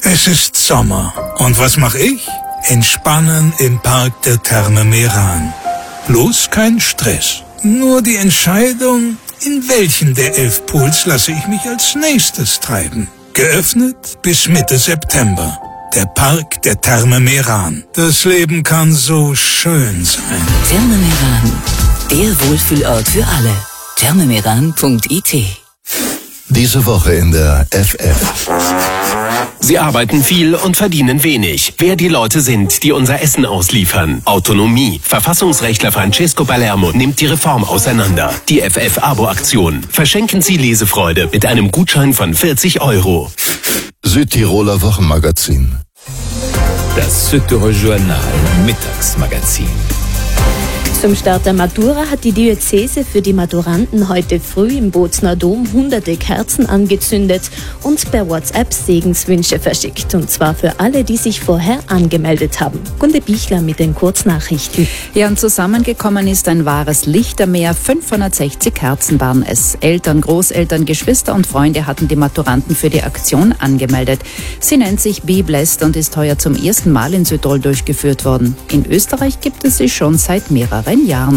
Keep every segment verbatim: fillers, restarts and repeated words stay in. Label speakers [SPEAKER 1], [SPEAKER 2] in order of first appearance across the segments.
[SPEAKER 1] Es ist Sommer. Und was mache ich? Entspannen im Park der Therme Meran. Bloß kein Stress. Nur die Entscheidung, in welchen der elf Pools lasse ich mich als nächstes treiben. Geöffnet bis Mitte September. Der Park der Therme Meran. Das Leben kann so schön sein.
[SPEAKER 2] Therme Meran. Der Wohlfühlort für alle. therme meran punkt i t.
[SPEAKER 3] Diese Woche in der F F.
[SPEAKER 4] Sie arbeiten viel und verdienen wenig. Wer die Leute sind, die unser Essen ausliefern. Autonomie. Verfassungsrechtler Francesco Palermo nimmt die Reform auseinander. Die F F-Abo-Aktion. Verschenken Sie Lesefreude mit einem Gutschein von vierzig Euro.
[SPEAKER 3] Südtiroler Wochenmagazin.
[SPEAKER 5] Das Südtirol Journal Mittagsmagazin.
[SPEAKER 6] Zum Start der Matura hat die Diözese für die Maturanten heute früh im Bozner Dom hunderte Kerzen angezündet und per WhatsApp Segenswünsche verschickt. Und zwar für alle, die sich vorher angemeldet haben. Gunde Bichler mit den Kurznachrichten.
[SPEAKER 7] Ja, und zusammengekommen ist ein wahres Lichtermeer. fünfhundertsechzig Kerzen waren es. Eltern, Großeltern, Geschwister und Freunde hatten die Maturanten für die Aktion angemeldet. Sie nennt sich Be Blessed und ist heuer zum ersten Mal in Südtirol durchgeführt worden. In Österreich gibt es sie schon seit mehreren Jahren.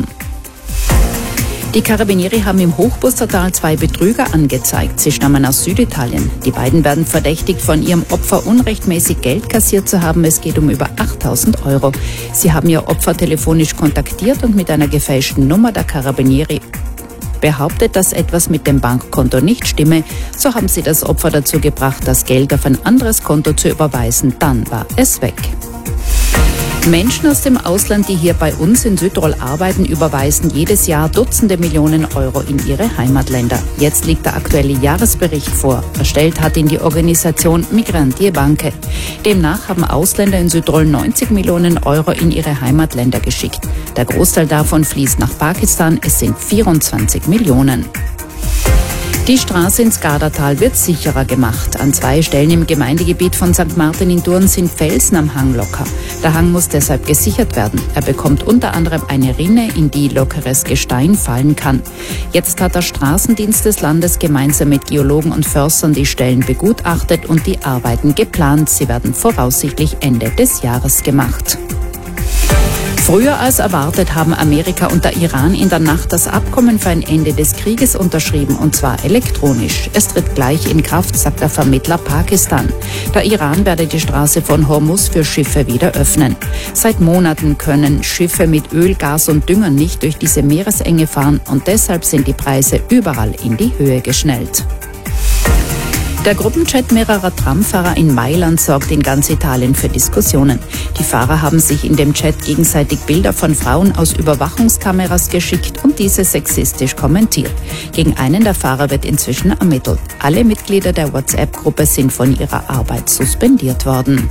[SPEAKER 7] Die Carabinieri haben im Hochbustertal zwei Betrüger angezeigt. Sie stammen aus Süditalien. Die beiden werden verdächtigt, von ihrem Opfer unrechtmäßig Geld kassiert zu haben. Es geht um über achttausend Euro. Sie haben ihr Opfer telefonisch kontaktiert und mit einer gefälschten Nummer der Carabinieri behauptet, dass etwas mit dem Bankkonto nicht stimme. So haben sie das Opfer dazu gebracht, das Geld auf ein anderes Konto zu überweisen. Dann war es weg. Menschen aus dem Ausland, die hier bei uns in Südtirol arbeiten, überweisen jedes Jahr Dutzende Millionen Euro in ihre Heimatländer. Jetzt liegt der aktuelle Jahresbericht vor. Erstellt hat ihn die Organisation Migranti e Banche. Demnach haben Ausländer in Südtirol neunzig Millionen Euro in ihre Heimatländer geschickt. Der Großteil davon fließt nach Pakistan. Es sind vierundzwanzig Millionen. Die Straße ins Gardatal wird sicherer gemacht. An zwei Stellen im Gemeindegebiet von Sankt Martin in Thurn sind Felsen am Hang locker. Der Hang muss deshalb gesichert werden. Er bekommt unter anderem eine Rinne, in die lockeres Gestein fallen kann. Jetzt hat der Straßendienst des Landes gemeinsam mit Geologen und Förstern die Stellen begutachtet und die Arbeiten geplant. Sie werden voraussichtlich Ende des Jahres gemacht. Früher als erwartet haben Amerika und der Iran in der Nacht das Abkommen für ein Ende des Krieges unterschrieben, und zwar elektronisch. Es tritt gleich in Kraft, sagt der Vermittler Pakistan. Der Iran werde die Straße von Hormuz für Schiffe wieder öffnen. Seit Monaten können Schiffe mit Öl, Gas und Dünger nicht durch diese Meeresenge fahren und deshalb sind die Preise überall in die Höhe geschnellt. Der Gruppenchat mehrerer Tramfahrer in Mailand sorgt in ganz Italien für Diskussionen. Die Fahrer haben sich in dem Chat gegenseitig Bilder von Frauen aus Überwachungskameras geschickt und diese sexistisch kommentiert. Gegen einen der Fahrer wird inzwischen ermittelt. Alle Mitglieder der WhatsApp-Gruppe sind von ihrer Arbeit suspendiert worden.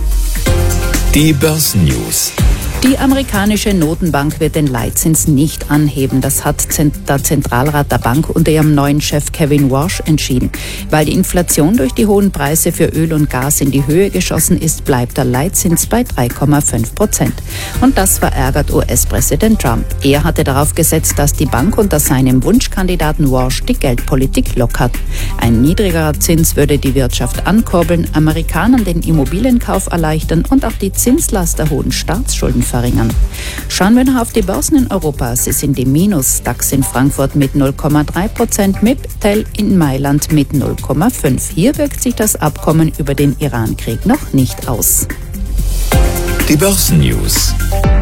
[SPEAKER 5] Die Börsennews.
[SPEAKER 7] Die amerikanische Notenbank wird den Leitzins nicht anheben. Das hat der Zentralrat der Bank unter ihrem neuen Chef Kevin Warsh entschieden. Weil die Inflation durch die hohen Preise für Öl und Gas in die Höhe geschossen ist, bleibt der Leitzins bei drei Komma fünf Prozent. Und das verärgert U S-Präsident Trump. Er hatte darauf gesetzt, dass die Bank unter seinem Wunschkandidaten Warsh die Geldpolitik lockert. Ein niedrigerer Zins würde die Wirtschaft ankurbeln, Amerikanern den Immobilienkauf erleichtern und auch die Zinslast der hohen Staatsschulden verringern. Schauen wir noch auf die Börsen in Europa. Sie sind im Minus. DAX in Frankfurt mit null Komma drei Prozent, M I P Tel in Mailand mit null Komma fünf. Hier wirkt sich das Abkommen über den Iran-Krieg noch nicht aus.
[SPEAKER 5] Die Börsennews.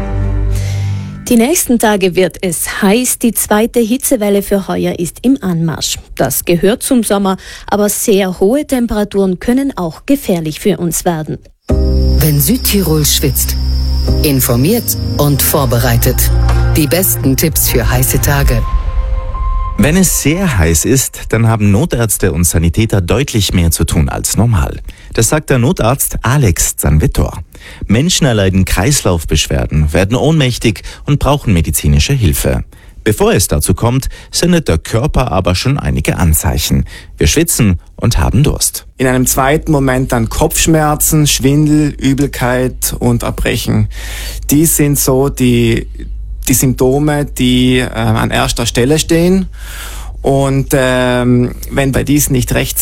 [SPEAKER 6] Die nächsten Tage wird es heiß. Die zweite Hitzewelle für heuer ist im Anmarsch. Das gehört zum Sommer, aber sehr hohe Temperaturen können auch gefährlich für uns werden.
[SPEAKER 2] Wenn Südtirol schwitzt, informiert und vorbereitet. Die besten Tipps für heiße Tage.
[SPEAKER 8] Wenn es sehr heiß ist, dann haben Notärzte und Sanitäter deutlich mehr zu tun als normal. Das sagt der Notarzt Alex Zanvitor. Menschen erleiden Kreislaufbeschwerden, werden ohnmächtig und brauchen medizinische Hilfe. Bevor es dazu kommt, sendet der Körper aber schon einige Anzeichen. Wir schwitzen und haben Durst.
[SPEAKER 9] In einem zweiten Moment dann Kopfschmerzen, Schwindel, Übelkeit und Erbrechen. Die sind so die, die Symptome, die äh, an erster Stelle stehen. Und ähm, wenn bei diesen nicht rechtzeitig